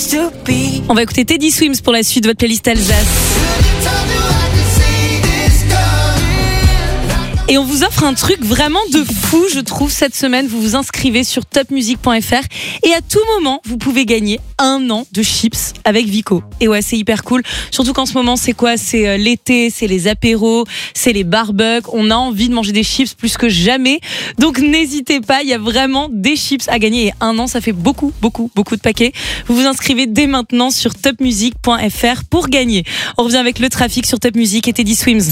used to be. On va écouter Teddy Swims pour la suite de votre playlist Alsace. Et on vous offre un truc vraiment de fou, je trouve, cette semaine. Vous vous inscrivez sur topmusic.fr et à tout moment, vous pouvez gagner 1 an de chips avec Vico. Et ouais, c'est hyper cool. Surtout qu'en ce moment, c'est quoi ? C'est l'été, c'est les apéros, c'est les barbecues. On a envie de manger des chips plus que jamais. Donc n'hésitez pas, il y a vraiment des chips à gagner. Et 1 an, ça fait beaucoup de paquets. Vous vous inscrivez dès maintenant sur topmusic.fr pour gagner. On revient avec le trafic sur Top Music et Teddy Swims.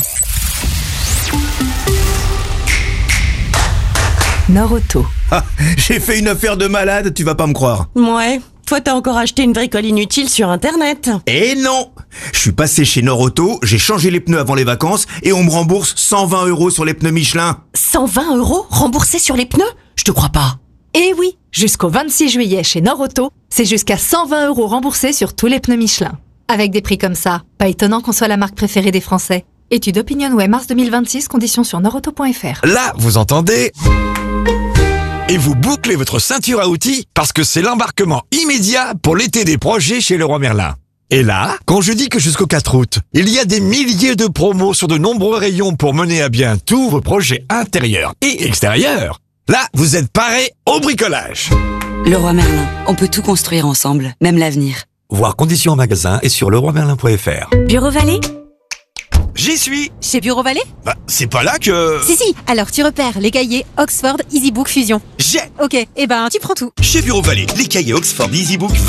Norauto. Ah, j'ai fait une affaire de malade, tu vas pas me croire. Ouais, toi t'as encore acheté une bricole inutile sur internet. Eh non! Je suis passé chez Norauto, j'ai changé les pneus avant les vacances et on me rembourse 120 € sur les pneus Michelin. 120 € remboursés sur les pneus ? Je te crois pas. Eh oui, jusqu'au 26 juillet chez Norauto, c'est jusqu'à 120 € remboursés sur tous les pneus Michelin. Avec des prix comme ça, pas étonnant qu'on soit la marque préférée des Français. Étude OpinionWay mars 2026, conditions sur norauto.fr. Là, vous entendez ? Et vous bouclez votre ceinture à outils parce que c'est l'embarquement immédiat pour l'été des projets chez Leroy Merlin. Et là, quand je dis que jusqu'au 4 août, il y a des milliers de promos sur de nombreux rayons pour mener à bien tous vos projets intérieurs et extérieurs, là, vous êtes parés au bricolage. Leroy Merlin, on peut tout construire ensemble, même l'avenir. Voir conditions en magasin et sur leroymerlin.fr. Bureau Vallée ? J'y suis. Chez Bureau Vallée ? Bah, c'est pas là que... Si, alors tu repères les cahiers Oxford EasyBook Fusion. J'ai. Ok, tu prends tout. Chez Bureau Vallée, les cahiers Oxford EasyBook